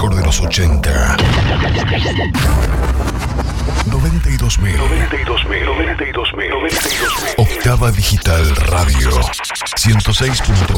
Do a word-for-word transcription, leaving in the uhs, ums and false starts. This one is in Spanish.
mejor de los ochenta. noventa y dos mil. noventa y dos mil. noventa y dos mil. Octava Digital Radio. ciento seis punto